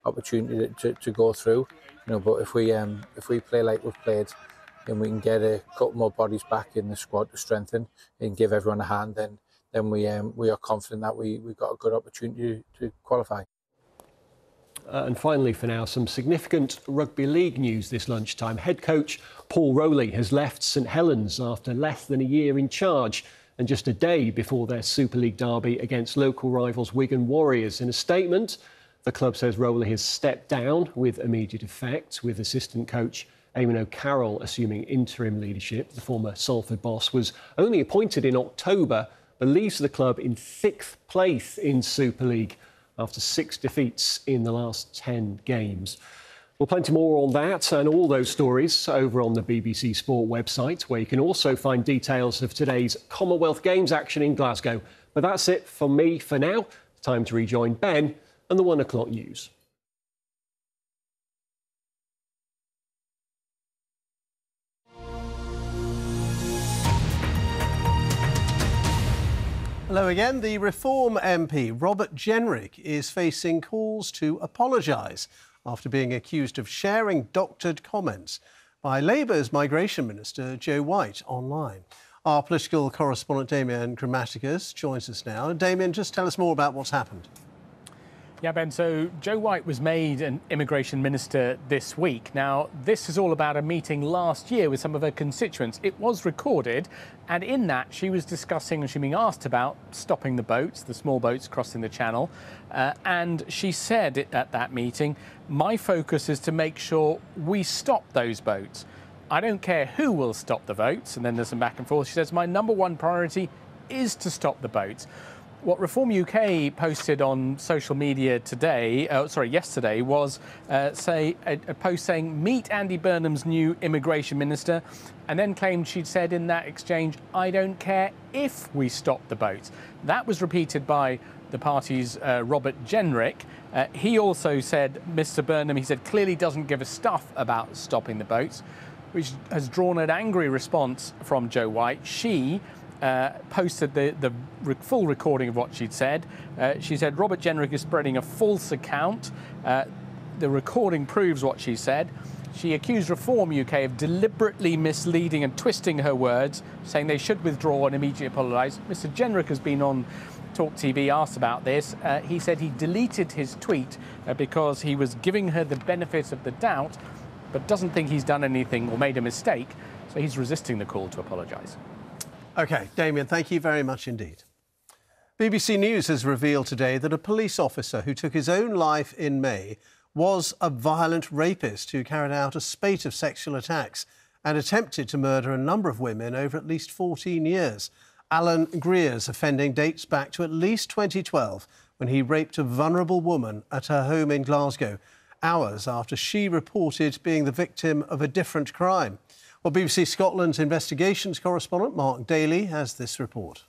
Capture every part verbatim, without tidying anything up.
opportunity to, to, to go through. You know, but if we um, if we play like we've played, and we can get a couple more bodies back in the squad to strengthen and give everyone a hand, then then we um, we are confident that we we got a good opportunity to qualify. Uh, and finally, for now, some significant rugby league news this lunchtime. Head coach Paul Rowley has left St Helens after less than a year in charge, and just a day before their Super League derby against local rivals Wigan Warriors. In a statement, the club says Rowley has stepped down with immediate effect, with assistant coach Eamon O'Carroll assuming interim leadership. The former Salford boss was only appointed in October, but leaves the club in sixth place in Super League after six defeats in the last ten games. Well, plenty more on that and all those stories over on the B B C Sport website, where you can also find details of today's Commonwealth Games action in Glasgow. But that's it from me for now. Time to rejoin Ben and the one o'clock news. Hello again. The Reform M P Robert Jenrick is facing calls to apologise after being accused of sharing doctored comments by Labour's Migration Minister Joe White online. Our political correspondent Damien Grammaticus joins us now. Damien, just tell us more about what's happened. Yeah, Ben, so Joe White was made an immigration minister this week. Now, this is all about a meeting last year with some of her constituents. It was recorded, and in that she was discussing and she being asked about stopping the boats, the small boats crossing the channel. Uh, and she said at that meeting, my focus is to make sure we stop those boats. I don't care who will stop the boats. And then there's some back and forth. She says, my number one priority is to stop the boats. What Reform U K posted on social media today, uh, sorry, yesterday, was uh, say a, a post saying, meet Andy Burnham's new immigration minister, and then claimed she'd said in that exchange, I don't care if we stop the boats. That was repeated by the party's uh, Robert Jenrick. Uh, he also said, Mr Burnham, he said, clearly doesn't give a stuff about stopping the boats, which has drawn an angry response from Joe White. She Uh, posted the, the re full recording of what she'd said. Uh, she said, Robert Jenrick is spreading a false account. Uh, the recording proves what she said. She accused Reform U K of deliberately misleading and twisting her words, saying they should withdraw and immediately apologise. Mr Jenrick has been on Talk T V, asked about this. Uh, he said he deleted his tweet uh, because he was giving her the benefit of the doubt, but doesn't think he's done anything or made a mistake, so he's resisting the call to apologise. OK, Damien, thank you very much indeed. B B C News has revealed today that a police officer who took his own life in May was a violent rapist who carried out a spate of sexual attacks and attempted to murder a number of women over at least fourteen years. Alan Greer's offending dates back to at least twenty twelve, when he raped a vulnerable woman at her home in Glasgow, hours after she reported being the victim of a different crime. Well, B B C Scotland's investigations correspondent Mark Daly has this report.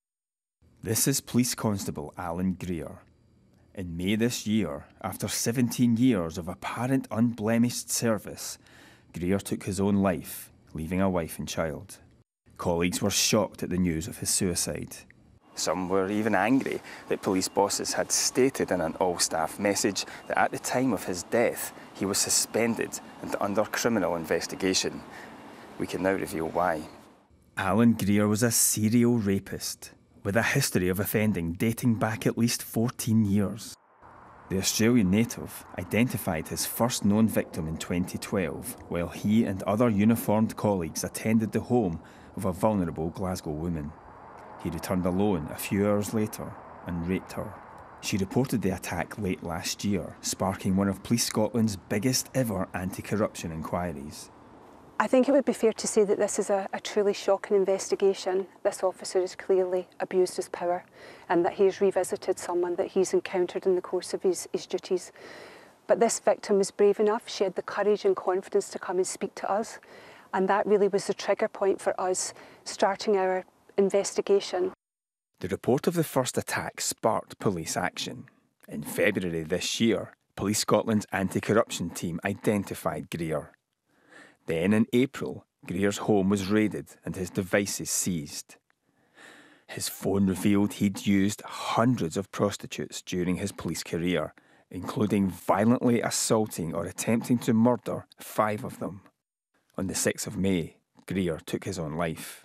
This is Police Constable Alan Greer. In May this year, after seventeen years of apparent unblemished service, Greer took his own life, leaving a wife and child. Colleagues were shocked at the news of his suicide. Some were even angry that police bosses had stated in an all-staff message that at the time of his death, he was suspended and under criminal investigation. We can now reveal why. Alan Greer was a serial rapist with a history of offending dating back at least fourteen years. The Australian native identified his first known victim in twenty twelve while he and other uniformed colleagues attended the home of a vulnerable Glasgow woman. He returned alone a few hours later and raped her. She reported the attack late last year, sparking one of Police Scotland's biggest ever anti-corruption inquiries. I think it would be fair to say that this is a, a truly shocking investigation. This officer has clearly abused his power and that he's revisited someone that he's encountered in the course of his, his duties. But this victim was brave enough. She had the courage and confidence to come and speak to us. And that really was the trigger point for us starting our investigation. The report of the first attack sparked police action. In February this year, Police Scotland's anti-corruption team identified Greer. Then in April, Greer's home was raided and his devices seized. His phone revealed he'd used hundreds of prostitutes during his police career, including violently assaulting or attempting to murder five of them. On the sixth of May, Greer took his own life.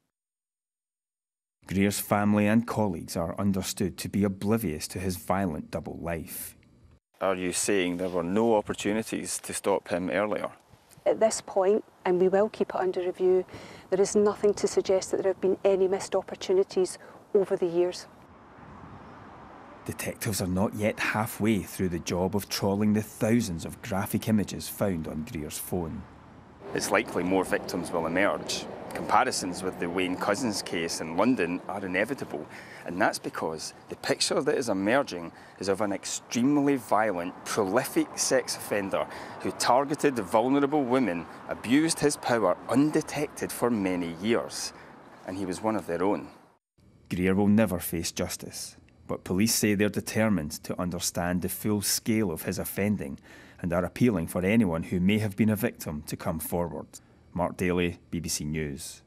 Greer's family and colleagues are understood to be oblivious to his violent double life. Are you saying there were no opportunities to stop him earlier? At this point, and we will keep it under review, there is nothing to suggest that there have been any missed opportunities over the years. Detectives are not yet halfway through the job of trawling the thousands of graphic images found on Greer's phone. It's likely more victims will emerge. Comparisons with the Wayne Couzens case in London are inevitable, and that's because the picture that is emerging is of an extremely violent, prolific sex offender who targeted vulnerable women, abused his power undetected for many years, and he was one of their own. Greer will never face justice, but police say they're determined to understand the full scale of his offending and are appealing for anyone who may have been a victim to come forward. Mark Daly, B B C News.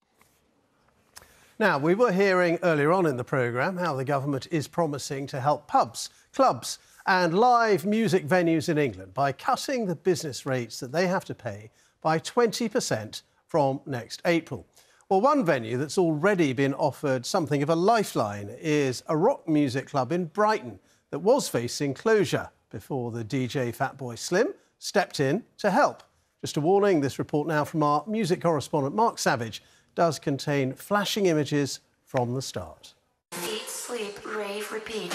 Now, we were hearing earlier on in the programme how the government is promising to help pubs, clubs and live music venues in England by cutting the business rates that they have to pay by twenty percent from next April. Well, one venue that's already been offered something of a lifeline is a rock music club in Brighton that was facing closure before the D J Fatboy Slim stepped in to help. Just a warning, this report now from our music correspondent Mark Savage does contain flashing images from the start. Eat, sleep, rave, repeat.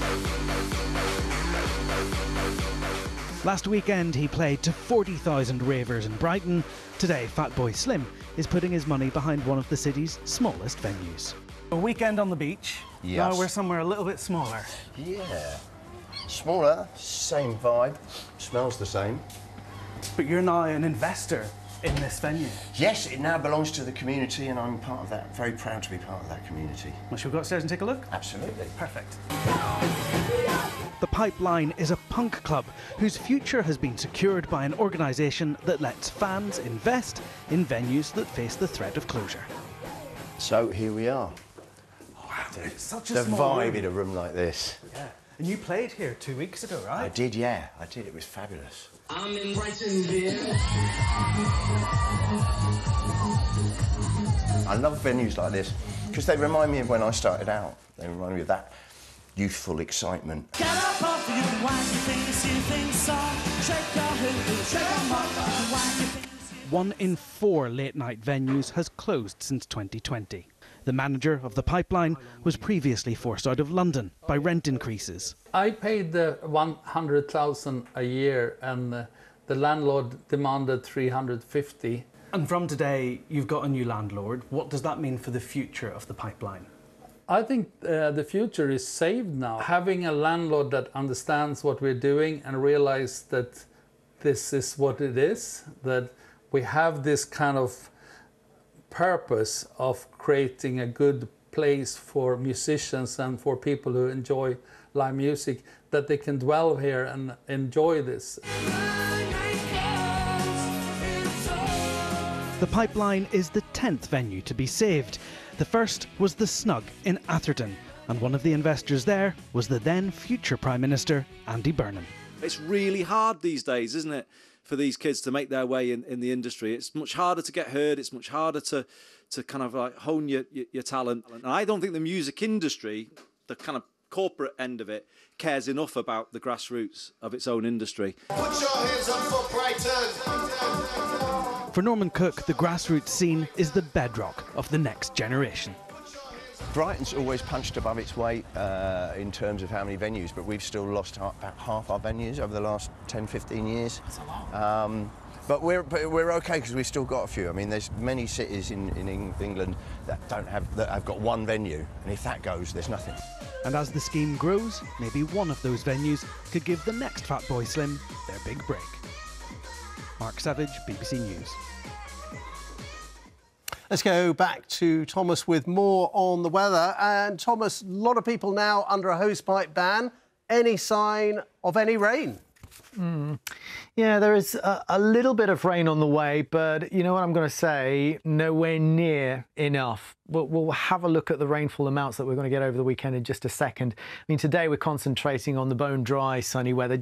Last weekend he played to forty thousand ravers in Brighton. Today Fatboy Slim is putting his money behind one of the city's smallest venues. A weekend on the beach. Yes. Now we're somewhere a little bit smaller. Yeah. Smaller, same vibe, smells the same. But you're now an investor in this venue. Yes, it now belongs to the community and I'm part of that, very proud to be part of that community. Well, shall we go upstairs and take a look? Absolutely. Perfect. The Pipeline is a punk club whose future has been secured by an organisation that lets fans invest in venues that face the threat of closure. So here we are. Wow, The, it's such a the small vibe room. in a room like this. Yeah. And you played here two weeks ago, right? I did, yeah, I did. It was fabulous. I'm in Brighton, dear. I love venues like this because they remind me of when I started out. They remind me of that youthful excitement. Get up off you, why you think you see things so? Shake your head, shake them up, why you think you see. One in four late-night venues has closed since twenty twenty. The manager of the Pipeline was previously forced out of London by rent increases. I paid uh, one hundred thousand a year and uh, the landlord demanded three hundred fifty. And from today, you've got a new landlord. What does that mean for the future of the Pipeline? I think uh, the future is saved now. Having a landlord that understands what we're doing and realize that this is what it is, that we have this kind of purpose of creating a good place for musicians and for people who enjoy live music, that they can dwell here and enjoy this. The Pipeline is the tenth venue to be saved. The first was the Snug in Atherton, and one of the investors there was the then future Prime Minister, Andy Burnham. It's really hard these days, isn't it, for these kids to make their way in, in the industry. It's much harder to get heard. It's much harder to, to kind of like hone your, your, your talent. And I don't think the music industry, the kind of corporate end of it, cares enough about the grassroots of its own industry. Put your hands up for Brighton. For Norman Cook, the grassroots scene is the bedrock of the next generation. Brighton's always punched above its weight uh, in terms of how many venues, but we've still lost half, about half our venues over the last ten, fifteen years. That's a lot. Um, but we're but we're okay because we've still got a few. I mean, there's many cities in, in England that don't have that have got one venue, and if that goes, there's nothing. And as the scheme grows, maybe one of those venues could give the next Fatboy Slim their big break. Mark Savage, B B C News. Let's go back to Thomas with more on the weather. And Thomas, a lot of people now under a hosepipe ban. Any sign of any rain? Mm. Yeah, there is a, a little bit of rain on the way, but you know what I'm going to say? Nowhere near enough. We'll, we'll have a look at the rainfall amounts that we're going to get over the weekend in just a second. I mean, today we're concentrating on the bone dry, sunny weather.